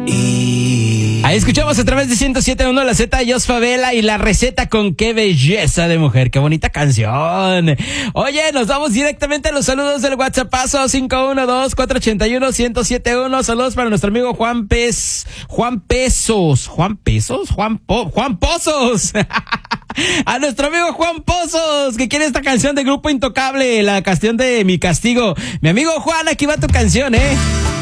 Ahí escuchamos a través de 107.1 la Z, Jos Favela y La Receta con Qué Belleza de Mujer. Qué bonita canción. Oye, nos vamos directamente a los saludos del WhatsAppazo 512-481-1071. Saludos para nuestro amigo Juan Pozos. A nuestro amigo Juan Pozos, que quiere esta canción de Grupo Intocable, la canción de Mi Castigo. Mi amigo Juan, aquí va tu canción,